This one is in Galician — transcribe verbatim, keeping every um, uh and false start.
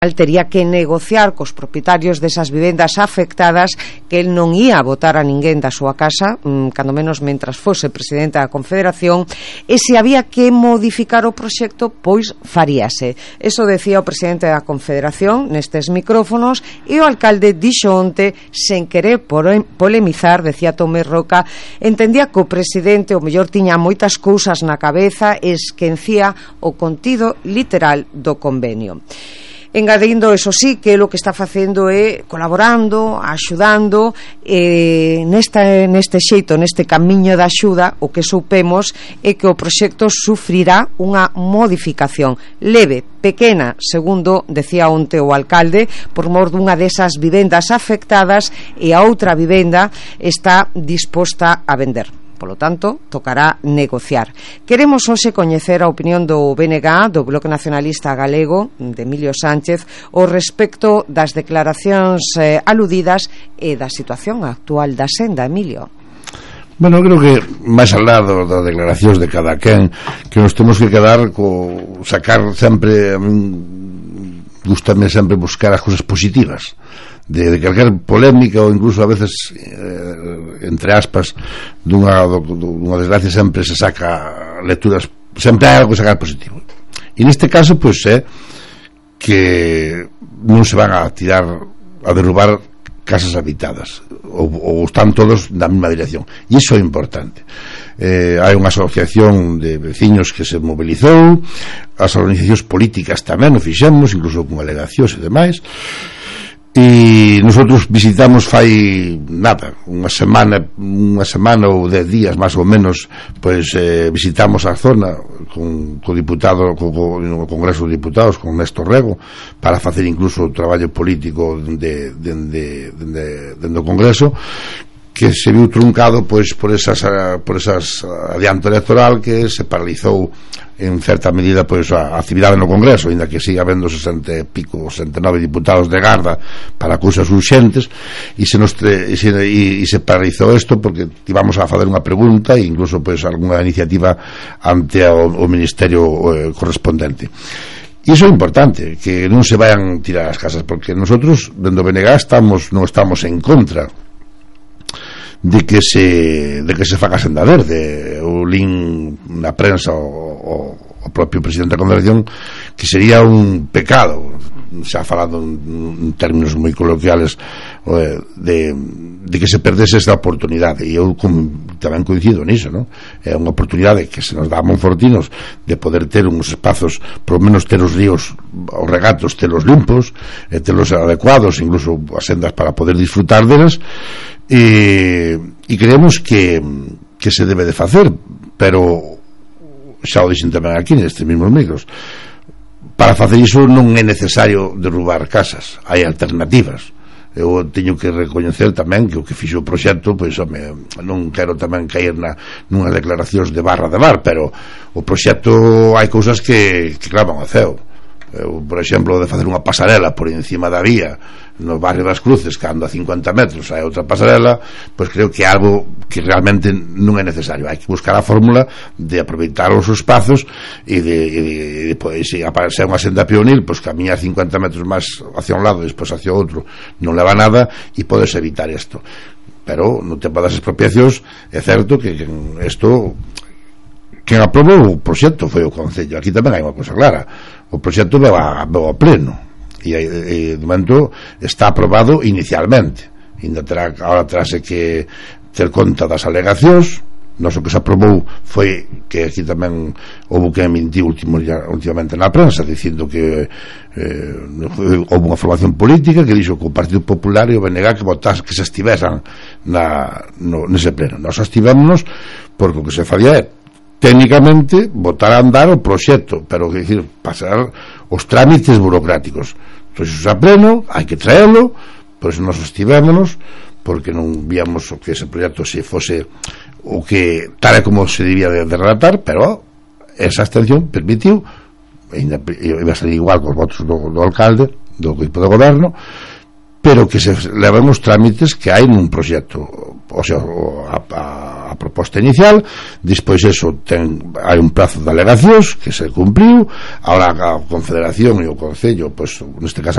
tería que negociar cos propietarios desas vivendas afectadas que el non ia votar a ninguén da súa casa, mmm, cando menos mentras fose presidente da Confederación, e se había que modificar o proxecto, pois faríase. Eso decía o presidente da Confederación nestes micrófonos, e o alcalde dixo onte, sen querer polemizar, decía Tomé Roca, entendía que o presidente o mellor tiña moitas cousas na cabeza e esquecía o contido literal do convenio. Engadindo, eso sí, que o que está facendo é colaborando, axudando, eh, nesta, neste xeito, neste camiño da axuda, o que supemos é que o proxecto sufrirá unha modificación leve, pequena, segundo decía onte o alcalde, por mor dunha desas vivendas afectadas, e a outra vivenda está disposta a vender. Polo tanto, tocará negociar. Queremos hoxe coñecer a opinión do B N G, do Bloque Nacionalista Galego, de Emilio Sánchez, ao respecto das declaracións eh, aludidas e da situación actual da senda, Emilio. Bueno, creo que máis al lado das declaracións de cada quen, que nos temos que quedar co sacar sempre, um, gustame sempre buscar as cousas positivas de, de calquer polémica, ou incluso a veces eh, entre aspas dunha, dunha desgracia sempre se saca lecturas, sempre hai algo que sacar positivo, e neste caso pois é que non se van a tirar a derrubar casas habitadas, ou, ou están todos na mesma dirección, e iso é importante. Eh, hai unha asociación de veciños que se mobilizou, as organizacións políticas tamén o fixemos, incluso con alegacións e demais. E nosotros visitamos fai nada, unha semana unha semana ou dez días máis ou menos, pois eh, visitamos a zona con o diputado co, co, no Congreso de Diputados, con Néstor Rego, para facer incluso o traballo político dende dende dende dende o Congreso, que se viu truncado pois por esas por esas adianto electoral, que se paralizou en certa medida pois a actividade no Congreso, ainda que siga habendo sesenta e pico, sesenta e nove diputados de garda para cousas urxentes, e se nos tre, e se, e, e se paralizou isto porque íbamos a fazer unha pregunta e incluso pois algunha iniciativa ante o, o Ministerio eh, correspondente. E iso é importante, que non se vayan tirar as casas, porque nosotros dentro do B N G estamos, non estamos en contra de que se de que se faga senda verde. O lin na prensa o, o, o propio presidente da Confederación que sería un pecado, se ha falado en, en términos moi coloquiales eh, de, de que se perdese esta oportunidade, e eu com, tamén coincido niso, non? É unha oportunidade que se nos dá a monfortinos de poder ter uns espazos, por lo menos ter os ríos, os regatos, telos limpos, e telos adecuados, incluso as sendas para poder disfrutar delas. E, e creemos que, que se debe de facer, pero xa o dixen tamén aquí nestes mesmos micros, para facer iso non é necesario derrubar casas, hai alternativas. Eu teño que recoñecer tamén que o que fixo o proxecto, pois home, non quero tamén caer na, nunhas declaracións de barra de bar, pero o proxecto hai cousas que, que claman ao ceo. Eu, por exemplo, de facer unha pasarela por encima da vía no barrio das Cruces, que ando a cincuenta metros hai outra pasarela, pois creo que é algo que realmente non é necesario. Hai que buscar a fórmula de aproveitar os espazos e de, e de, de pois, se aparecer unha senda peonil, pois camiñar cincuenta metros máis hacia un lado e despois hacia outro non leva nada, e podes evitar isto. Pero no tempo das expropiacións é certo que isto, quen aprobou o proxecto foi o Concello. Aquí tamén hai unha cousa clara, o proxecto veu a, veu a pleno e, e de momento está aprobado inicialmente, ainda terá, ahora terase que ter conta das alegacións. Nos o que se aprobou foi que aquí tamén houve que mentiu último, últimamente na prensa dicindo que eh, houve unha formación política que dixo que o Partido Popular e o B N G que votas, que se estivesan na, no, nese pleno. Nos estivémonos porque o que se facía é técnicamente botar a andar o proxecto, pero que decir, pasar os trámites burocráticos. Pois iso a pleno, hai que traelo, pois nos estivémonos porque non víamos o que ese proxecto se fose o que tal e como se debía de, de relatar, pero esa abstención permitiu, e iba a ser igual cos votos do, do alcalde, do equipo de goberno, pero que se levan os trámites que hai nun proxecto, o sea, a, a, a a proposta inicial, despois eso ten, hai un prazo de alegacións que se cumpliu, ahora a Confederación e o Concello, pois, neste caso